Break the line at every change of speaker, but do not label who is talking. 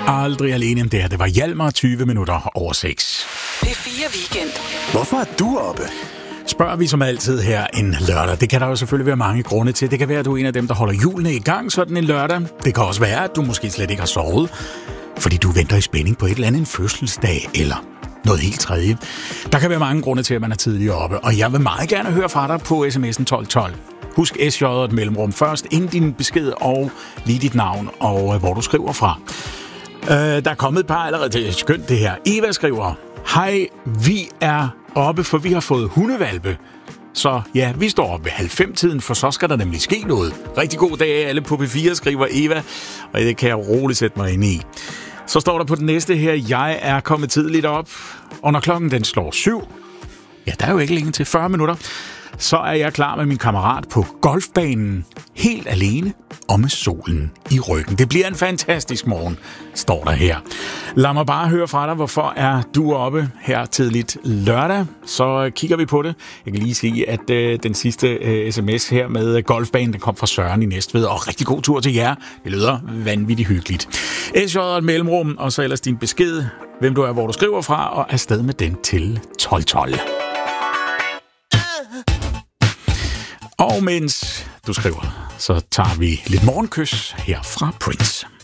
Aldrig alene der. Det var Hjalmar 20 minutter over 6.
P4 Weekend.
Hvorfor er du oppe?
Spørger vi som altid her en lørdag. Det kan der jo selvfølgelig være mange grunde til. Det kan være, at du er en af dem, der holder julene i gang sådan en lørdag. Det kan også være, at du måske slet ikke har sovet, fordi du venter i spænding på et eller andet, en fødselsdag eller noget helt tredje. Der kan være mange grunde til, at man er tidligere oppe, og jeg vil meget gerne høre fra dig på sms'en 1212. Husk SJ og et mellemrum først, ind din besked og lige dit navn og hvor du skriver fra. Der er kommet et par allerede. Det er skønt det her. Eva skriver: hej, vi er oppe, for vi har fået hundevalpe. Så ja, vi står op ved 90-tiden, for så skal der nemlig ske noget. Rigtig god dag alle på P4, skriver Eva, og det kan jeg roligt sætte mig ind i. Så står der på den næste her: jeg er kommet tidligt op, og når klokken den slår 7, ja, der er jo ikke længe til 40 minutter, så er jeg klar med min kammerat på golfbanen, helt alene og med solen i ryggen. Det bliver en fantastisk morgen, står der her. Lad mig bare høre fra dig, hvorfor er du oppe her tidligt lørdag? Så kigger vi på det. Jeg kan lige sige, at den sidste sms her med golfbanen, den kom fra Søren i Næstved, og rigtig god tur til jer. Det lyder vanvittigt hyggeligt. SJ og et mellemrum, og så ellers din besked, hvem du er, hvor du skriver fra, og afsted med den til 1212. Og mens du skriver, så tager vi lidt morgenkys her fra Prince.